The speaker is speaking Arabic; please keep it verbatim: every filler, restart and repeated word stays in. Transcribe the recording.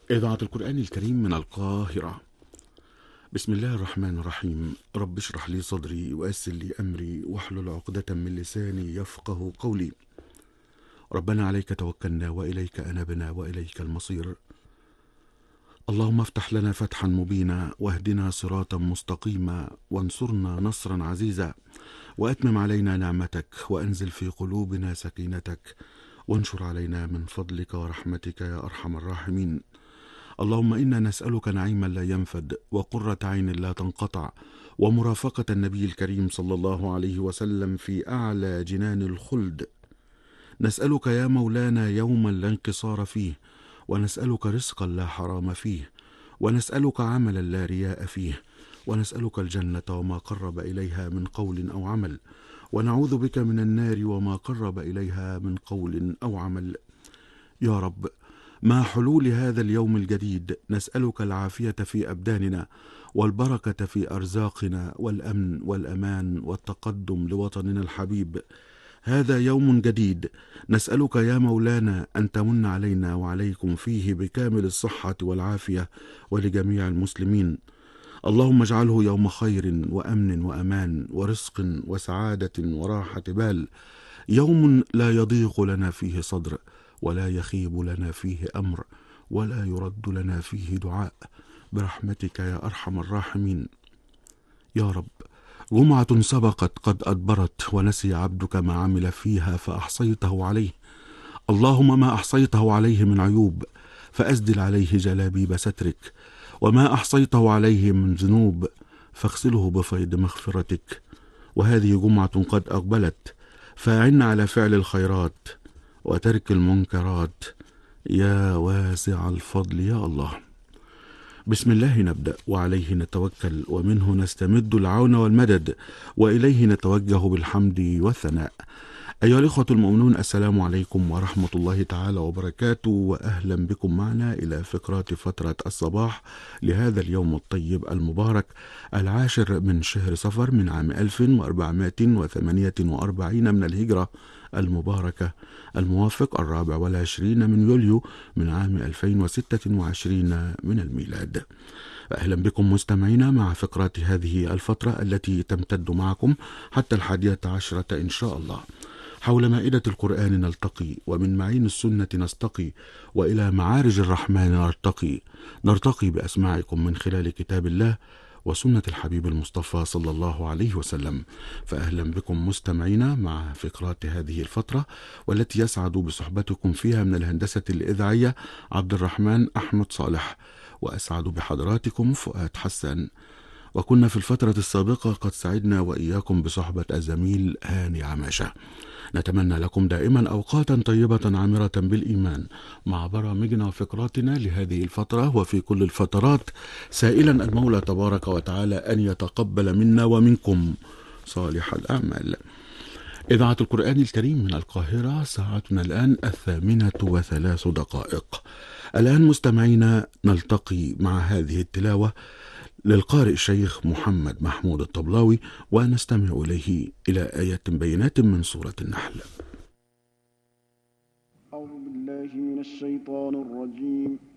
إذاعة القرآن الكريم من القاهرة. بسم الله الرحمن الرحيم. رب اشرح لي صدري ويسر لي أمري واحلل عقدة من لساني يفقه قولي. ربنا عليك توكلنا وإليك أنبنا وإليك المصير. اللهم افتح لنا فتحا مبينا واهدنا صراطا مستقيما وانصرنا نصرا عزيزا وأتمم علينا نعمتك وأنزل في قلوبنا سكينتك وانشر علينا من فضلك ورحمتك يا أرحم الراحمين. اللهم إنا نسألك نعيما لا ينفد وقرة عين لا تنقطع ومرافقة النبي الكريم صلى الله عليه وسلم في أعلى جنان الخلد. نسألك يا مولانا يوما لا انقصار فيه، ونسألك رزقا لا حرام فيه، ونسألك عملا لا رياء فيه، ونسألك الجنة وما قرب إليها من قول أو عمل، ونعوذ بك من النار وما قرب إليها من قول أو عمل. يا رب، مع حلول هذا اليوم الجديد نسألك العافية في أبداننا والبركة في أرزاقنا والأمن والأمان والتقدم لوطننا الحبيب. هذا يوم جديد نسألك يا مولانا أن تمن علينا وعليكم فيه بكامل الصحة والعافية ولجميع المسلمين. اللهم اجعله يوم خير وأمن وأمان ورزق وسعادة وراحة بال، يوم لا يضيق لنا فيه صدر ولا يخيب لنا فيه أمر ولا يرد لنا فيه دعاء، برحمتك يا أرحم الراحمين. يا رب، جمعة سبقت قد أدبرت ونسي عبدك ما عمل فيها فأحصيته عليه. اللهم ما أحصيته عليه من عيوب فأسدل عليه جلابيب سترك، وما أحصيته عليه من ذنوب فاغسله بفيض مغفرتك. وهذه جمعة قد أقبلت، فأعنا على فعل الخيرات وترك المنكرات يا واسع الفضل يا الله. بسم الله نبدأ وعليه نتوكل ومنه نستمد العون والمدد وإليه نتوجه بالحمد والثناء. أيها الإخوة المؤمنون، السلام عليكم ورحمة الله تعالى وبركاته، وأهلا بكم معنا إلى فقرات فترة الصباح لهذا اليوم الطيب المبارك العاشر من شهر صفر من عام ألف وأربعمائة وثمانية وأربعين من الهجرة المباركة، الموافق الرابع والعشرين من يوليو من عام ألفين وستة وعشرين من الميلاد. أهلا بكم مستمعينا مع فقرات هذه الفترة التي تمتد معكم حتى الحادية عشرة إن شاء الله. حول مائدة القرآن نلتقي، ومن معين السنة نستقي، وإلى معارج الرحمن نرتقي. نرتقي بأسماعكم من خلال كتاب الله وسنة الحبيب المصطفى صلى الله عليه وسلم. فأهلا بكم مستمعينا مع فقرات هذه الفترة، والتي يسعد بصحبتكم فيها من الهندسة الإذاعية عبد الرحمن أحمد صالح، وأسعد بحضراتكم فؤاد حسان. وكنا في الفترة السابقة قد سعدنا وإياكم بصحبة الزميل هاني عماشة. نتمنى لكم دائما أوقاتا طيبة عامرة بالإيمان مع برامجنا وفقراتنا لهذه الفترة وفي كل الفترات، سائلا المولى تبارك وتعالى أن يتقبل منا ومنكم صالح الأعمال. إذاعة القرآن الكريم من القاهرة، ساعتنا الآن الثامنة وثلاث دقائق. الآن مستمعينا نلتقي مع هذه التلاوة للقارئ الشيخ محمد محمود الطبلاوي، ونستمع إليه إلى آيات بينات من سورة النحل. أعوذ بالله من الشيطان الرجيم.